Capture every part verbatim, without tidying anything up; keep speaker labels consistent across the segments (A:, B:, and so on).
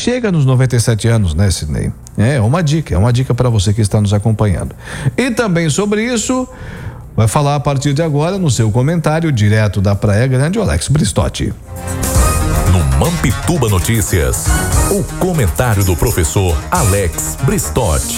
A: chega nos noventa e sete anos, né, Sidney? É uma dica, é uma dica para você que está nos acompanhando. E também sobre isso, vai falar a partir de agora no seu comentário direto da Praia Grande, o Alex Bristotti.
B: No Mampituba Notícias, o comentário do professor Alex Bristotti.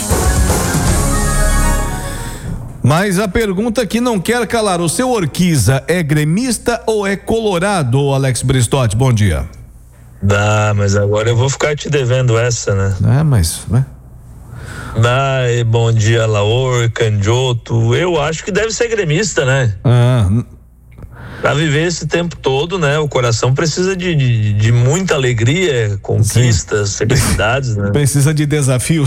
A: Mas a pergunta que não quer calar, o seu Orquiza é gremista ou é colorado, Alex Bristotti? Bom dia.
C: Dá, mas agora eu vou ficar te devendo essa, né?
A: Ah, mas... né?
C: Dá, e bom dia, Laor, Candiotto. Eu acho que deve ser gremista, né?
A: Ah...
C: Para viver esse tempo todo, né? O coração precisa de, de, de muita alegria, conquistas, sim, felicidades, né?
A: Precisa de desafios.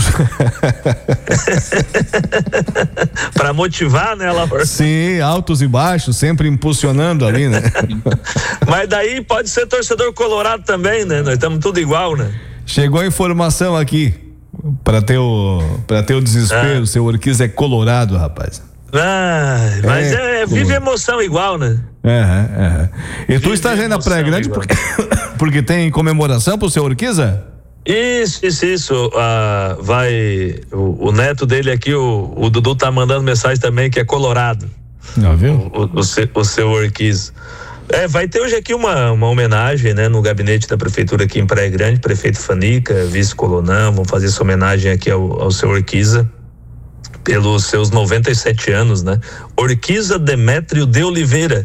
C: Para motivar, né, Laura?
A: Sim, altos e baixos, sempre impulsionando ali, né?
C: Mas daí pode ser torcedor colorado também, né? Nós estamos tudo igual, né?
A: Chegou a informação aqui, para ter o, para ter o desespero, ah. Seu Orquiza é colorado, rapaz.
C: Ah, mas é, é vive emoção igual, né?
A: É, é. E tu vive estás aí na Praia Grande porque, porque tem comemoração pro seu Orquiza?
C: Isso, isso, isso. Ah, vai. O, o neto dele aqui, o, o Dudu, tá mandando mensagem também que é colorado.
A: Já viu?
C: O, o, o, seu, o seu Orquiza. É, vai ter hoje aqui uma, uma homenagem, né, no gabinete da prefeitura aqui em Praia Grande, prefeito Fanica, vice-colonão, vão fazer essa homenagem aqui ao, ao seu Orquiza. Pelos seus noventa e sete anos, né? Orquiza Demétrio de Oliveira.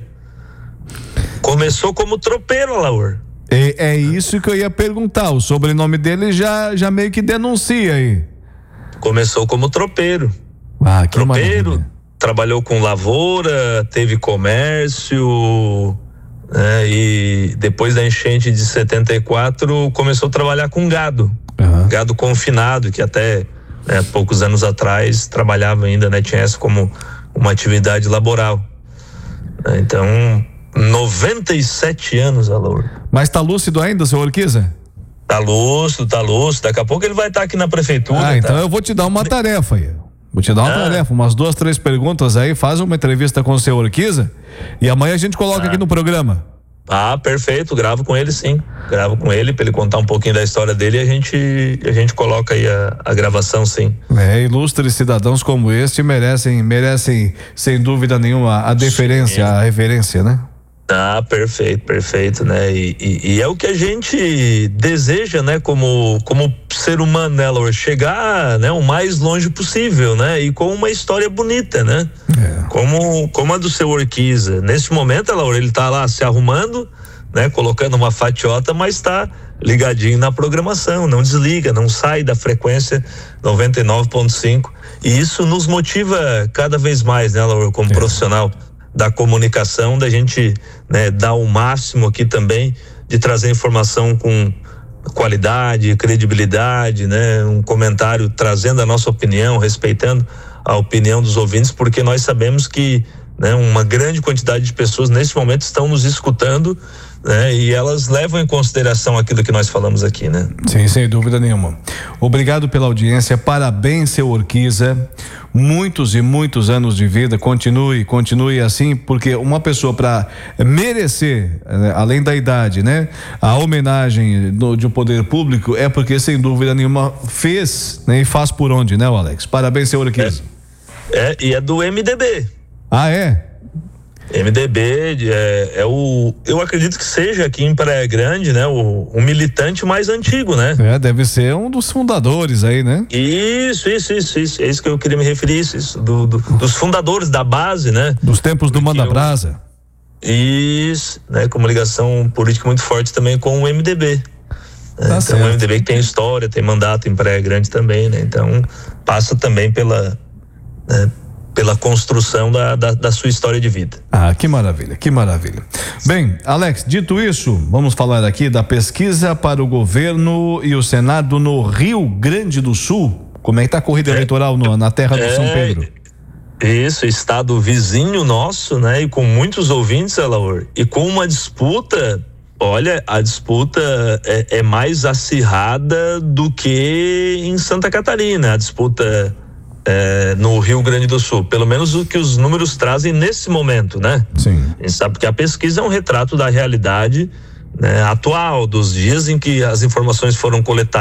C: Começou como tropeiro, Laur.
A: É, é isso que eu ia perguntar. O sobrenome dele já, já meio que denuncia aí.
C: Começou como tropeiro.
A: Ah, que
C: tropeiro,
A: maravilha.
C: Trabalhou com lavoura, teve comércio, né? E depois da enchente de setenta e quatro começou a trabalhar com gado. Uhum. Gado confinado, que até... É, poucos anos atrás trabalhava ainda, né? Tinha essa como uma atividade laboral. Então, noventa e sete anos, Alô.
A: Mas tá lúcido ainda, seu Orquiza?
C: Tá lúcido, tá lúcido. Daqui a pouco ele vai estar tá aqui na prefeitura.
A: Ah,
C: tá?
A: então eu vou te dar uma tarefa aí. Vou te dar uma ah. tarefa, umas duas, três perguntas aí, faz uma entrevista com o seu Orquiza e amanhã a gente coloca ah. aqui no programa.
C: Ah, perfeito, gravo com ele sim, gravo com ele para ele contar um pouquinho da história dele e a gente, a gente coloca aí a, a gravação sim.
A: É, ilustres cidadãos como este merecem, merecem sem dúvida nenhuma a deferência, sim. A reverência, né?
C: Ah, perfeito, perfeito, né? E, e, e é o que a gente deseja, né? Como, como ser humano, né, Laura? Chegar, né? O mais longe possível, né? E com uma história bonita, né? É. Como, como a do seu Orquiza. Nesse momento, Laura, ele tá lá se arrumando, né? Colocando uma fatiota, mas tá ligadinho na programação, não desliga, não sai da frequência noventa e nove ponto cinco. E isso nos motiva cada vez mais, né, Laura? Como é. Profissional da comunicação, da gente, né, dar o máximo aqui também de trazer informação com qualidade, credibilidade, né, um comentário trazendo a nossa opinião, respeitando a opinião dos ouvintes, porque nós sabemos que, né, uma grande quantidade de pessoas nesse momento estão nos escutando, né, e elas levam em consideração aquilo que nós falamos aqui, né?
A: Sim, sem dúvida nenhuma. Obrigado pela audiência, parabéns, seu Orquiza, muitos e muitos anos de vida, continue, continue assim, porque uma pessoa para merecer, né, além da idade, né, a homenagem do, de um poder público é porque sem dúvida nenhuma fez, né, e faz por onde, né, Alex? Parabéns, seu Orquiza.
C: É, é, e é do M D B.
A: Ah, é?
C: M D B é, é o, eu acredito que seja aqui em Praia Grande, né, o, o militante mais antigo, né?
A: É, deve ser um dos fundadores aí, né?
C: Isso, isso, isso, isso, é isso que eu queria me referir, isso, isso do, do, dos fundadores da base, né?
A: Dos tempos do Manda Brasa.
C: Isso, né, com uma ligação política muito forte também com o M D B. Tá, então certo. O M D B que tem história, tem mandato em Praia Grande também, né? Então passa também pela, né, pela construção da, da, da sua história de vida.
A: Ah, que maravilha, que maravilha. Bem, Alex, dito isso, vamos falar aqui da pesquisa para o governo e o Senado no Rio Grande do Sul. Como é que tá a corrida é, eleitoral no, na terra do é, São Pedro?
C: Isso, estado vizinho nosso, né? E com muitos ouvintes, Alaor, e com uma disputa, olha, a disputa é, é mais acirrada do que em Santa Catarina, a disputa É, no Rio Grande do Sul, pelo menos o que os números trazem nesse momento, né?
A: Sim.
C: A gente sabe que a pesquisa é um retrato da realidade, né, atual, dos dias em que as informações foram coletadas.